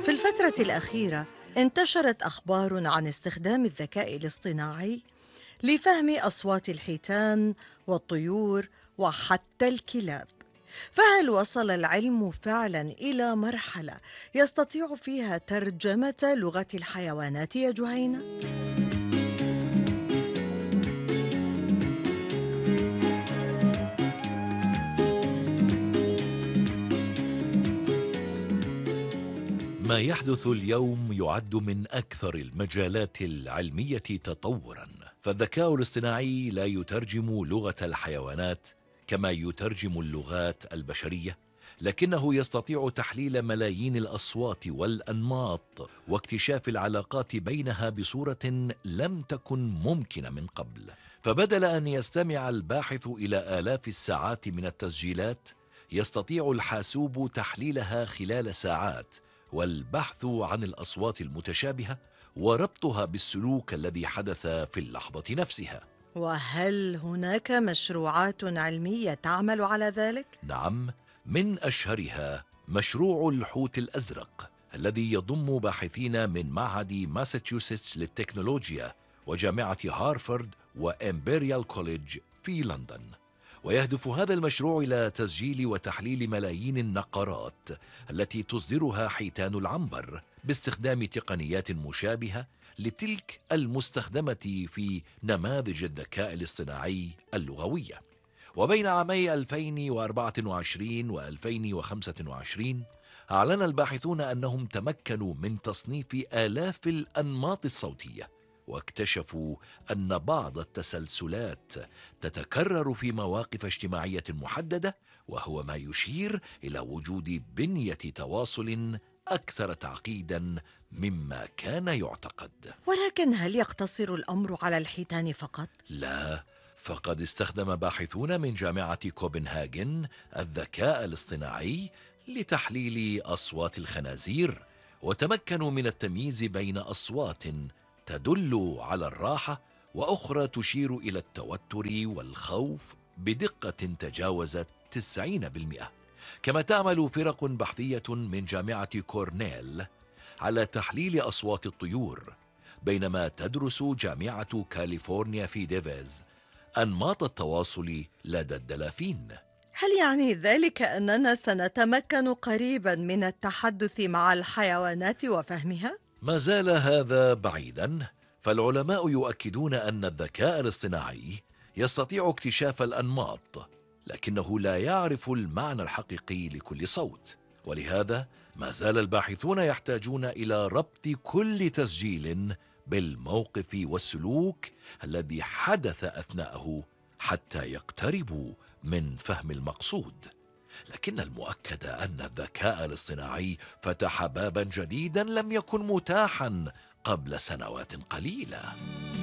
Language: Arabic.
في الفترة الأخيرة انتشرت أخبار عن استخدام الذكاء الاصطناعي لفهم أصوات الحيتان والطيور وحتى الكلاب. فهل وصل العلم فعلا إلى مرحلة يستطيع فيها ترجمة لغة الحيوانات يا جهينة؟ ما يحدث اليوم يعد من أكثر المجالات العلمية تطوراً، فالذكاء الاصطناعي لا يترجم لغة الحيوانات كما يترجم اللغات البشرية، لكنه يستطيع تحليل ملايين الأصوات والأنماط واكتشاف العلاقات بينها بصورة لم تكن ممكنة من قبل. فبدل أن يستمع الباحث إلى آلاف الساعات من التسجيلات، يستطيع الحاسوب تحليلها خلال ساعات والبحث عن الأصوات المتشابهة وربطها بالسلوك الذي حدث في اللحظة نفسها. وهل هناك مشروعات علمية تعمل على ذلك؟ نعم، من أشهرها مشروع الحوت الأزرق الذي يضم باحثين من معهد ماساتشوستس للتكنولوجيا وجامعة هارفارد وإمبريال كوليدج في لندن. ويهدف هذا المشروع إلى تسجيل وتحليل ملايين النقرات التي تصدرها حيتان العنبر باستخدام تقنيات مشابهة لتلك المستخدمة في نماذج الذكاء الاصطناعي اللغوية. وبين عامي 2024 و 2025 أعلن الباحثون أنهم تمكنوا من تصنيف آلاف الأنماط الصوتية، واكتشفوا أن بعض التسلسلات تتكرر في مواقف اجتماعية محددة، وهو ما يشير إلى وجود بنية تواصل أكثر تعقيدا مما كان يعتقد. ولكن هل يقتصر الأمر على الحيتان فقط؟ لا، فقد استخدم باحثون من جامعة كوبنهاجن الذكاء الاصطناعي لتحليل أصوات الخنازير، وتمكنوا من التمييز بين أصوات تدل على الراحة وأخرى تشير إلى التوتر والخوف بدقة تجاوزت 90%. كما تعمل فرق بحثية من جامعة كورنيل على تحليل أصوات الطيور، بينما تدرس جامعة كاليفورنيا في ديفيز أنماط التواصل لدى الدلافين. هل يعني ذلك أننا سنتمكن قريبا من التحدث مع الحيوانات وفهمها؟ ما زال هذا بعيدا، فالعلماء يؤكدون أن الذكاء الاصطناعي يستطيع اكتشاف الأنماط، لكنه لا يعرف المعنى الحقيقي لكل صوت. ولهذا ما زال الباحثون يحتاجون إلى ربط كل تسجيل بالموقف والسلوك الذي حدث أثناءه حتى يقتربوا من فهم المقصود. لكن المؤكد أن الذكاء الاصطناعي فتح بابا جديدا لم يكن متاحا قبل سنوات قليلة.